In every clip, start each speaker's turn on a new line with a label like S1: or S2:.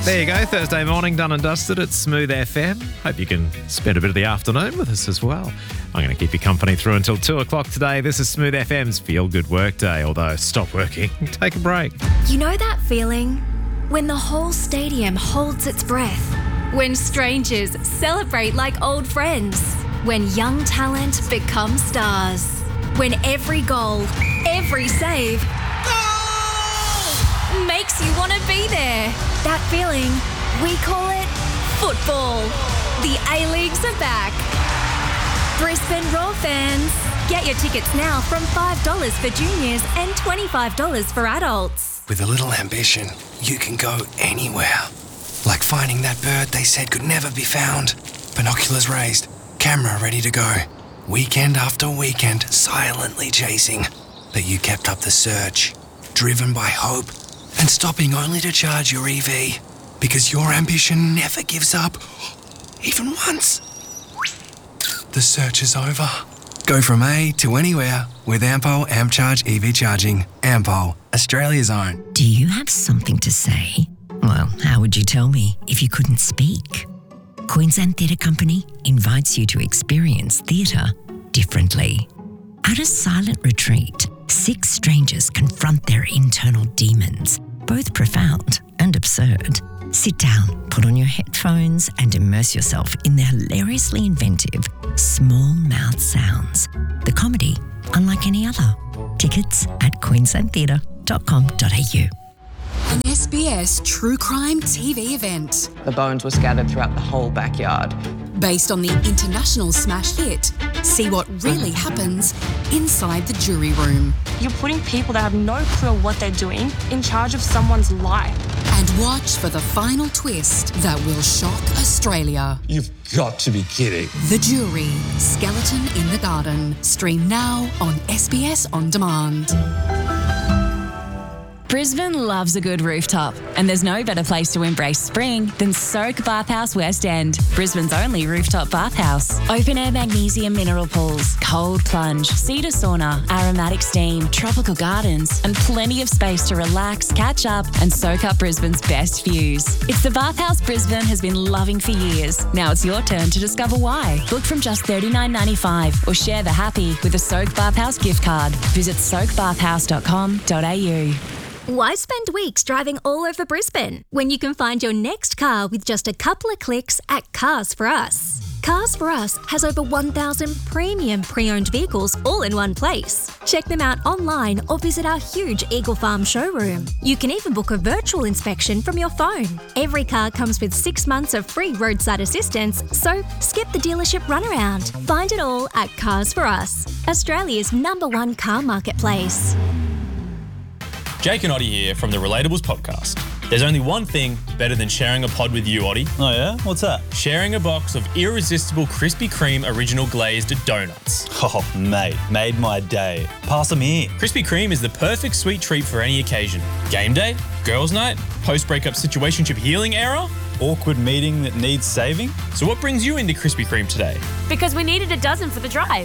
S1: There you go, Thursday morning, done and dusted at Smooth FM. Hope you can spend a bit of the afternoon with us as well. I'm going to keep you company through until 2 o'clock today. This is Smooth FM's Feel Good Work Day, although stop working, take a break.
S2: You know that feeling? When the whole stadium holds its breath. When strangers celebrate like old friends. When young talent becomes stars. When every goal, every save makes you want to be there. That feeling, we call it football. The A-Leagues are back. Brisbane Roar fans, get your tickets now from $5 for juniors and $25 for adults.
S3: With a little ambition, you can go anywhere. Like finding that bird they said could never be found. Binoculars raised, camera ready to go. Weekend after weekend, silently chasing. But you kept up the search, driven by hope, and stopping only to charge your EV. Because your ambition never gives up, even once. The search is over. Go from A to anywhere with Ampol AmpCharge EV charging. Ampol, Australia's own.
S4: Do you have something to say? Well, how would you tell me if you couldn't speak? Queensland Theatre Company invites you to experience theatre differently. At a silent retreat, 6 strangers confront their internal demons, both profound and absurd. Sit down, put on your headphones, and immerse yourself in the hilariously inventive Small Mouth Sounds. The comedy unlike any other. Tickets at queenslandtheatre.com.au.
S5: An SBS True Crime TV event.
S6: The bones were scattered throughout the whole backyard.
S5: Based on the international smash hit, see what really happens inside the jury room.
S7: You're putting people that have no clue what they're doing in charge of someone's life.
S5: And watch for the final twist that will shock Australia.
S8: You've got to be kidding.
S5: The Jury, Skeleton in the Garden. Stream now on SBS On Demand.
S9: Brisbane loves a good rooftop, and there's no better place to embrace spring than Soak Bathhouse West End, Brisbane's only rooftop bathhouse. Open air magnesium mineral pools, cold plunge, cedar sauna, aromatic steam, tropical gardens, and plenty of space to relax, catch up, and soak up Brisbane's best views. It's the bathhouse Brisbane has been loving for years. Now it's your turn to discover why. Book from just $39.95 or share the happy with a Soak Bathhouse gift card. Visit soakbathhouse.com.au.
S2: Why spend weeks driving all over Brisbane when you can find your next car with just a couple of clicks at Cars For Us? Cars For Us has over 1,000 premium pre-owned vehicles all in one place. Check them out online or visit our huge Eagle Farm showroom. You can even book a virtual inspection from your phone. Every car comes with 6 months of free roadside assistance, so skip the dealership runaround. Find it all at Cars For Us, Australia's #1 car marketplace.
S10: Jake and Oddie here from the Relatables podcast. There's only one thing better than sharing a pod with you, Oddie.
S11: Oh yeah? What's that?
S10: Sharing a box of irresistible Krispy Kreme original glazed donuts.
S11: Oh, mate, made my day. Pass them here.
S10: Krispy Kreme is the perfect sweet treat for any occasion. Game day, girls' night, post-breakup situationship healing era.
S11: Awkward meeting that needs saving.
S10: So what brings you into Krispy Kreme today?
S7: Because we needed a dozen for the drive.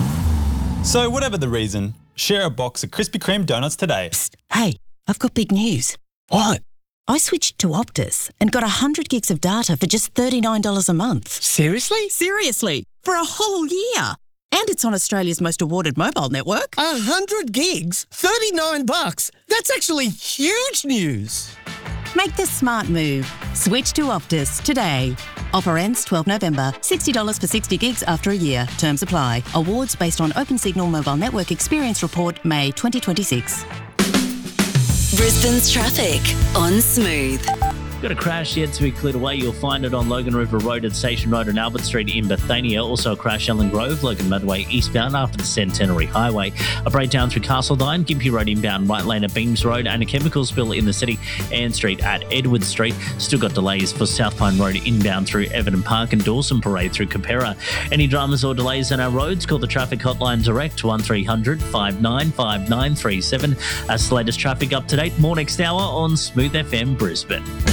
S11: So whatever the reason, share a box of Krispy Kreme donuts today.
S12: Psst, hey, I've got big news.
S11: What?
S12: I switched to Optus and got 100 gigs of data for just $39 a month.
S8: Seriously?
S12: Seriously, for a whole year. And it's on Australia's most awarded mobile network.
S8: 100 gigs? $39? That's actually huge news.
S12: Make the smart move. Switch to Optus today. Offer ends 12 November. $60 for 60 gigs after a year. Terms apply. Awards based on Opensignal Mobile Network Experience Report, May 2026.
S13: Brisbane's traffic on Smooth.
S14: Got a crash yet to be cleared away. You'll find it on Logan River Road at Station Road and Albert Street in Bethania. Also a crash Ellen Grove, Logan Medway eastbound after the Centenary Highway. A breakdown through Castledine, Gympie Road inbound, right lane at Beams Road, and a chemical spill in the city, Ann Street at Edward Street. Still got delays for South Pine Road inbound through Everton Park and Dawson Parade through Capera. Any dramas or delays on our roads, call the traffic hotline direct 1300 595937. That's the latest traffic up to date. More next hour on Smooth FM Brisbane.